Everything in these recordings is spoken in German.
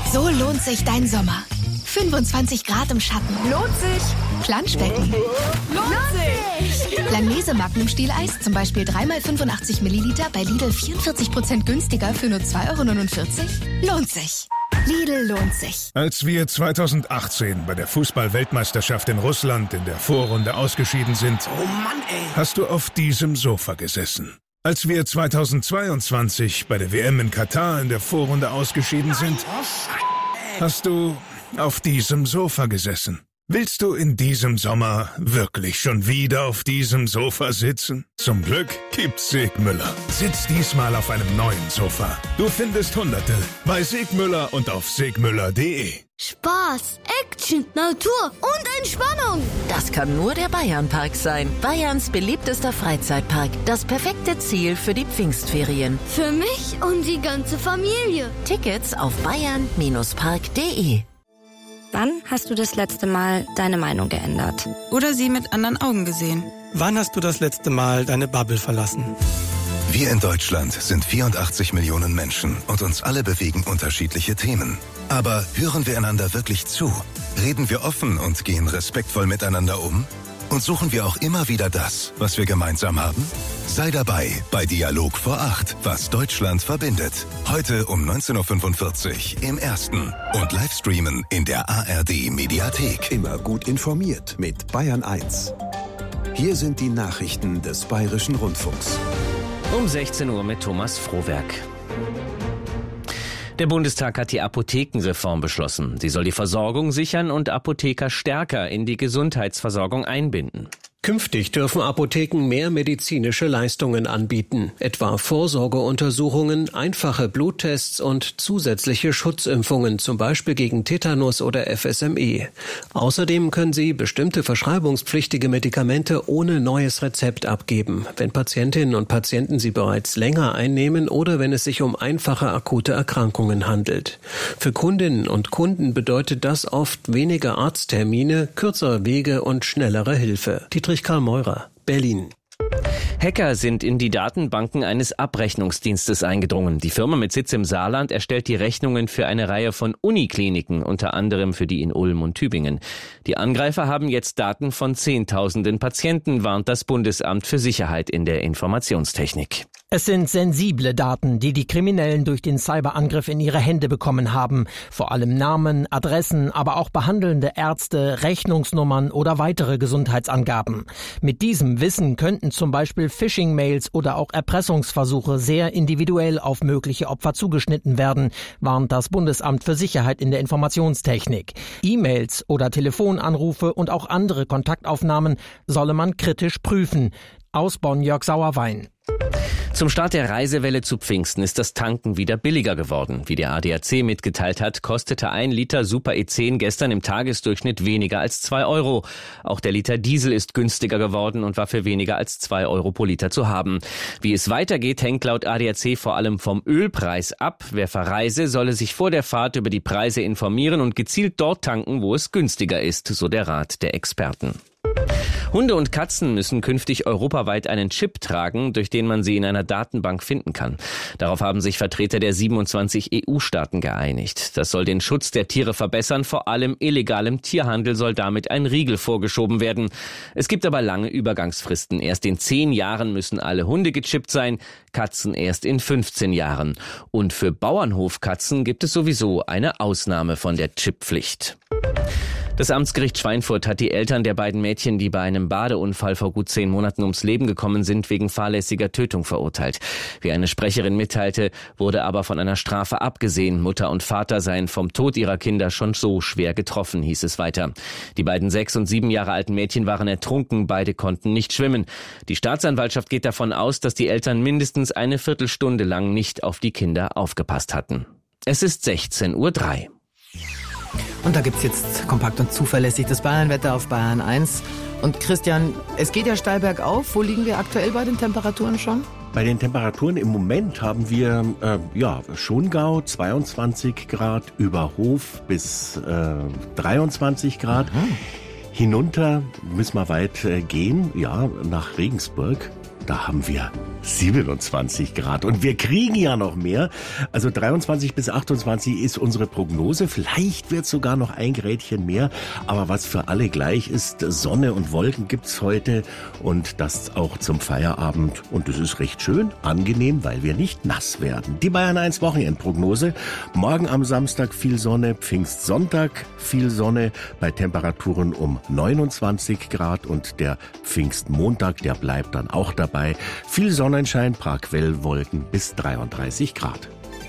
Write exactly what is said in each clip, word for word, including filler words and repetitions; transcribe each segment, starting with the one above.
So lohnt sich dein Sommer. fünfundzwanzig Grad im Schatten. Lohnt sich. Planschbecken. Lohnt sich. Langnese Magnum-Stieleis, zum Beispiel drei mal fünfundachtzig Milliliter, bei Lidl vierundvierzig Prozent günstiger für nur zwei Euro neunundvierzig. Lohnt sich. Lidl lohnt sich. Als wir zweitausendachtzehn bei der Fußball-Weltmeisterschaft in Russland in der Vorrunde ausgeschieden sind, oh Mann, ey. hast du auf diesem Sofa gesessen. Als wir zweitausendzweiundzwanzig bei der W M in Katar in der Vorrunde ausgeschieden sind, hast du auf diesem Sofa gesessen. Willst du in diesem Sommer wirklich schon wieder auf diesem Sofa sitzen? Zum Glück gibt's Segmüller. Sitz diesmal auf einem neuen Sofa. Du findest Hunderte bei Segmüller und auf segmüller punkt de. Spaß, Action, Natur und Entspannung. Das kann nur der Bayernpark sein. Bayerns beliebtester Freizeitpark. Das perfekte Ziel für die Pfingstferien. Für mich und die ganze Familie. Tickets auf bayern Park punkt de. Wann hast du das letzte Mal deine Meinung geändert? Oder sie mit anderen Augen gesehen? Wann hast du das letzte Mal deine Bubble verlassen? Wir in Deutschland sind vierundachtzig Millionen Menschen und uns alle bewegen unterschiedliche Themen. Aber hören wir einander wirklich zu? Reden wir offen und gehen respektvoll miteinander um? Und suchen wir auch immer wieder das, was wir gemeinsam haben? Sei dabei bei Dialog vor acht, was Deutschland verbindet. Heute um neunzehn Uhr fünfundvierzig im Ersten und Livestreamen in der A R D-Mediathek. Immer gut informiert mit Bayern eins. Hier sind die Nachrichten des Bayerischen Rundfunks. Um sechzehn Uhr mit Thomas Frohwerk. Der Bundestag hat die Apothekenreform beschlossen. Sie soll die Versorgung sichern und Apotheker stärker in die Gesundheitsversorgung einbinden. Künftig dürfen Apotheken mehr medizinische Leistungen anbieten, etwa Vorsorgeuntersuchungen, einfache Bluttests und zusätzliche Schutzimpfungen, zum Beispiel gegen Tetanus oder F S M E. Außerdem können sie bestimmte verschreibungspflichtige Medikamente ohne neues Rezept abgeben, wenn Patientinnen und Patienten sie bereits länger einnehmen oder wenn es sich um einfache akute Erkrankungen handelt. Für Kundinnen und Kunden bedeutet das oft weniger Arzttermine, kürzere Wege und schnellere Hilfe. Die Karl Meurer, Berlin. Hacker sind in die Datenbanken eines Abrechnungsdienstes eingedrungen. Die Firma mit Sitz im Saarland erstellt die Rechnungen für eine Reihe von Unikliniken, unter anderem für die in Ulm und Tübingen. Die Angreifer haben jetzt Daten von Zehntausenden Patienten, warnt das Bundesamt für Sicherheit in der Informationstechnik. Es sind sensible Daten, die die Kriminellen durch den Cyberangriff in ihre Hände bekommen haben. Vor allem Namen, Adressen, aber auch behandelnde Ärzte, Rechnungsnummern oder weitere Gesundheitsangaben. Mit diesem Wissen könnten zum Beispiel Phishing-Mails oder auch Erpressungsversuche sehr individuell auf mögliche Opfer zugeschnitten werden, warnt das Bundesamt für Sicherheit in der Informationstechnik. E-Mails oder Telefonanrufe und auch andere Kontaktaufnahmen solle man kritisch prüfen. Aus Bonn Jörg Sauerwein. Zum Start der Reisewelle zu Pfingsten ist das Tanken wieder billiger geworden. Wie der A D A C mitgeteilt hat, kostete ein Liter Super E zehn gestern im Tagesdurchschnitt weniger als zwei Euro. Auch der Liter Diesel ist günstiger geworden und war für weniger als zwei Euro pro Liter zu haben. Wie es weitergeht, hängt laut A D A C vor allem vom Ölpreis ab. Wer verreise, solle sich vor der Fahrt über die Preise informieren und gezielt dort tanken, wo es günstiger ist, so der Rat der Experten. Hunde und Katzen müssen künftig europaweit einen Chip tragen, durch den man sie in einer Datenbank finden kann. Darauf haben sich Vertreter der siebenundzwanzig E U-Staaten geeinigt. Das soll den Schutz der Tiere verbessern, vor allem illegalem Tierhandel soll damit ein Riegel vorgeschoben werden. Es gibt aber lange Übergangsfristen. Erst in zehn Jahren müssen alle Hunde gechippt sein, Katzen erst in fünfzehn Jahren. Und für Bauernhofkatzen gibt es sowieso eine Ausnahme von der Chipppflicht. Das Amtsgericht Schweinfurt hat die Eltern der beiden Mädchen, die bei einem Badeunfall vor gut zehn Monaten ums Leben gekommen sind, wegen fahrlässiger Tötung verurteilt. Wie eine Sprecherin mitteilte, wurde aber von einer Strafe abgesehen. Mutter und Vater seien vom Tod ihrer Kinder schon so schwer getroffen, hieß es weiter. Die beiden sechs und sieben Jahre alten Mädchen waren ertrunken, beide konnten nicht schwimmen. Die Staatsanwaltschaft geht davon aus, dass die Eltern mindestens eine Viertelstunde lang nicht auf die Kinder aufgepasst hatten. Es ist sechzehn Uhr drei. Und da gibt's jetzt kompakt und zuverlässig das Bayernwetter auf Bayern eins. Und Christian, es geht ja steil bergauf. Wo liegen wir aktuell bei den Temperaturen schon? Bei den Temperaturen im Moment haben wir äh, ja Schongau zweiundzwanzig Grad, über Hof bis äh, dreiundzwanzig Grad. Mhm. Hinunter müssen wir weit äh, gehen, ja, nach Regensburg. Da haben wir siebenundzwanzig Grad. Und wir kriegen ja noch mehr. Also dreiundzwanzig bis achtundzwanzig ist unsere Prognose. Vielleicht wird sogar noch ein Grädchen mehr. Aber was für alle gleich ist, Sonne und Wolken gibt's heute. Und das auch zum Feierabend. Und es ist recht schön, angenehm, weil wir nicht nass werden. Die Bayern eins Wochenendprognose. Morgen am Samstag viel Sonne, Pfingstsonntag viel Sonne bei Temperaturen um neunundzwanzig Grad. Und der Pfingstmontag, der bleibt dann auch dabei. Viel Sonnenschein, paar Quellwolken bis dreiunddreißig Grad.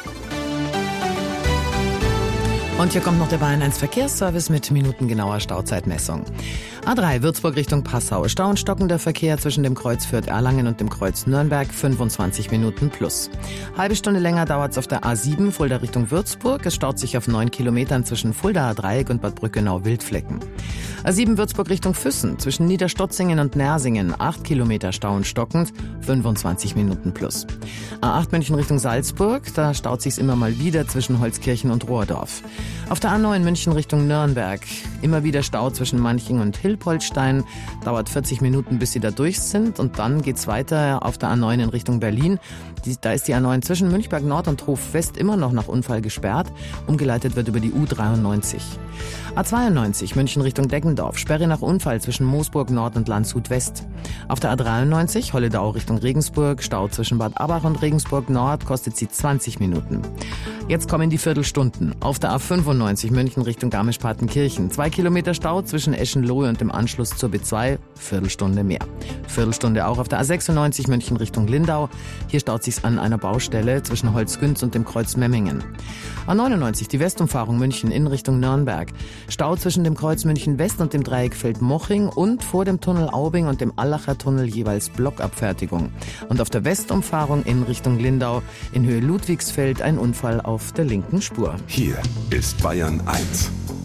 Und hier kommt noch der Bayern eins Verkehrsservice mit minutengenauer Stauzeitmessung. A drei Würzburg Richtung Passau. Stau und stockender Verkehr zwischen dem Kreuz Fürth-Erlangen und dem Kreuz Nürnberg, fünfundzwanzig Minuten plus. Halbe Stunde länger dauert es auf der A sieben Fulda Richtung Würzburg. Es staut sich auf neun Kilometern zwischen Fuldaer Dreieck und Bad Brückenau-Wildflecken. A sieben Würzburg Richtung Füssen. Zwischen Niederstotzingen und Nersingen, acht Kilometer Stau und stockend, fünfundzwanzig Minuten plus. A acht München Richtung Salzburg. Da staut sich's immer mal wieder zwischen Holzkirchen und Rohrdorf. Auf der A neun München Richtung Nürnberg. Immer wieder Stau zwischen Manching und Hilpoltstein. Dauert vierzig Minuten, bis sie da durch sind. Und dann geht's weiter auf der A neun in Richtung Berlin. Die, da ist die A neun zwischen Münchberg Nord und Hof West immer noch nach Unfall gesperrt. Umgeleitet wird über die U dreiundneunzig. A zweiundneunzig München Richtung Deggendorf. Sperre nach Unfall zwischen Moosburg Nord und Landshut West. Auf der A dreiundneunzig Holledau Richtung Regensburg. Stau zwischen Bad Abach und Regensburg Nord, kostet sie zwanzig Minuten. Jetzt kommen die Viertelstunden. Auf der A fünfundneunzig München Richtung Garmisch-Partenkirchen. Zwei Kilometer Stau zwischen Eschenlohe und dem Anschluss zur B zwei. Viertelstunde mehr. Viertelstunde auch auf der A sechsundneunzig München Richtung Lindau. Hier staut sich's an einer Baustelle zwischen Holzgünz und dem Kreuz Memmingen. A neunundneunzig die Westumfahrung München in Richtung Nürnberg. Stau zwischen dem Kreuz München West und dem Dreieck Feldmoching und vor dem Tunnel Aubing und dem Allacher Tunnel jeweils Blockabfertigung. Und auf der Westumfahrung in Richtung Lindau in Höhe Ludwigsfeld ein Unfall auf der linken Spur. Hier ist Bayern eins.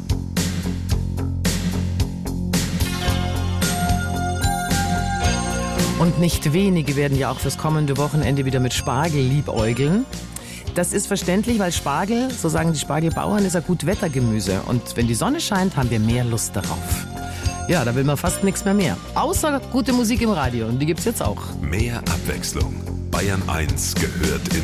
Und nicht wenige werden ja auch fürs kommende Wochenende wieder mit Spargel liebäugeln. Das ist verständlich, weil Spargel, so sagen die Spargelbauern, ist ein Gutwettergemüse. Und wenn die Sonne scheint, haben wir mehr Lust darauf. Ja, da will man fast nichts mehr mehr. Außer gute Musik im Radio. Und die gibt's jetzt auch. Mehr Abwechslung. Bayern eins gehört in